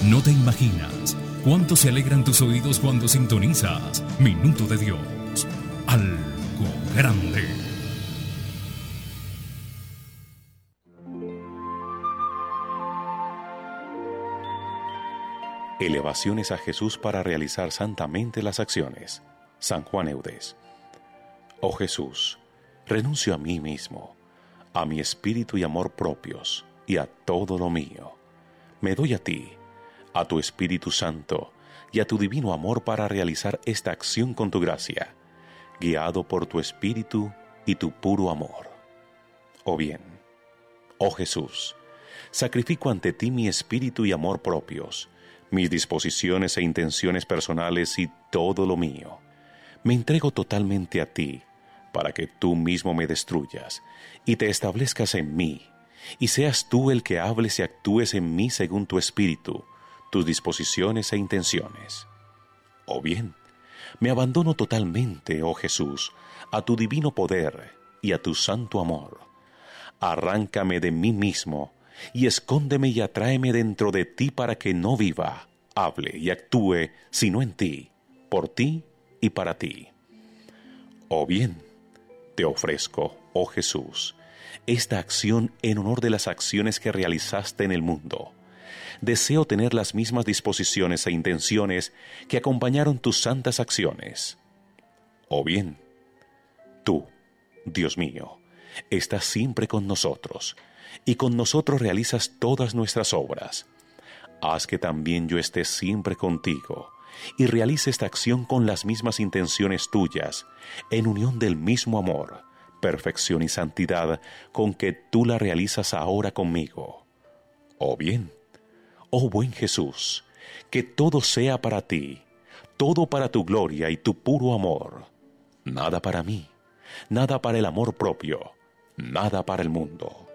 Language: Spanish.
No te imaginas cuánto se alegran tus oídos cuando sintonizas Minuto de Dios. Algo grande. Elevaciones a Jesús para realizar santamente las acciones. San Juan Eudes. Oh Jesús, renuncio a mí mismo, a mi espíritu y amor propios, y a todo lo mío. Me doy a ti, a tu Espíritu Santo, y a tu divino amor para realizar esta acción con tu gracia, guiado por tu Espíritu y tu puro amor. O bien, oh Jesús, sacrifico ante ti mi espíritu y amor propios, mis disposiciones e intenciones personales y todo lo mío. Me entrego totalmente a ti, para que tú mismo me destruyas y te establezcas en mí, y seas tú el que hables y actúes en mí según tu espíritu, tus disposiciones e intenciones. O bien, me abandono totalmente, oh Jesús, a tu divino poder y a tu santo amor. Arráncame de mí mismo y escóndeme y atráeme dentro de ti para que no viva, hable y actúe sino en ti, por ti y para ti. O bien, te ofrezco, oh Jesús, esta acción en honor de las acciones que realizaste en el mundo. Deseo tener las mismas disposiciones e intenciones que acompañaron tus santas acciones. O bien, tú, Dios mío, estás siempre con nosotros, y con nosotros realizas todas nuestras obras. Haz que también yo esté siempre contigo, y realice esta acción con las mismas intenciones tuyas, en unión del mismo amor, perfección y santidad con que tú la realizas ahora conmigo. O bien, oh buen Jesús, que todo sea para ti, todo para tu gloria y tu puro amor. Nada para mí, nada para el amor propio, nada para el mundo.